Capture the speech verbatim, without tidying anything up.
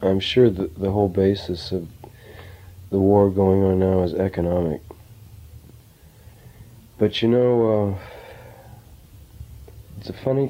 I'm sure that the whole basis of the war going on now is economic. But you know, uh, it's a funny